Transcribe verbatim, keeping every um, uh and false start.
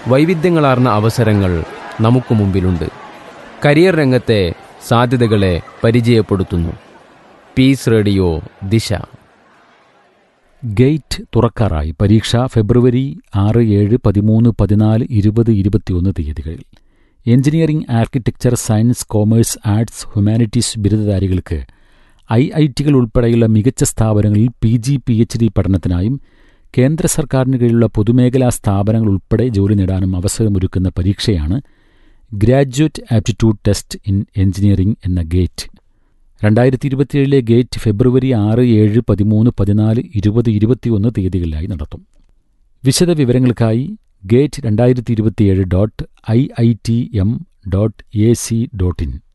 വൈവിധ്യങ്ങളാർന്ന അവസരങ്ങൾ നമുക്ക് മുമ്പിലുണ്ട്. കരിയർ രംഗത്തെ സാധ്യതകളെ പരിചയപ്പെടുത്തുന്നു പീസ് റേഡിയോ ദിശ. ഗേറ്റ് തുറക്കാറായി. പരീക്ഷ ഫെബ്രുവരി ആറ്, ഏഴ്, പതിമൂന്ന്, പതിനാല്, ഇരുപത്, ഇരുപത്തിയൊന്ന് തീയതികളിൽ. Engineering, architecture, science, commerce, arts, humanities ബിരുദധാരികൾക്ക് I I ടികൾ ഉൾപ്പെടെയുള്ള മികച്ച സ്ഥാപനങ്ങളിൽ P G P H D പഠനത്തിനായും കേന്ദ്ര സർക്കാരിന് കീഴിലുള്ള പൊതുമേഖലാ സ്ഥാപനങ്ങൾ ഉൾപ്പെടെ ജോലി നേടാനും അവസരമൊരുക്കുന്ന പരീക്ഷയാണ് graduate aptitude test in engineering എന്ന ഗേറ്റ്. രണ്ടായിരത്തി ഇരുപത്തിയേഴിലെ ഗേറ്റ് ഫെബ്രുവരി ആറ്, ഏഴ്, പതിമൂന്ന്, പതിനാല്, ഇരുപത്, ഇരുപത്തിയൊന്ന് തീയതികളിലായി നടത്തും. വിശദ വിവരങ്ങൾക്കായി ഗേറ്റ് രണ്ടായിരത്തി ഇരുപത്തിയേഴ് dot I I T M dot A C dot in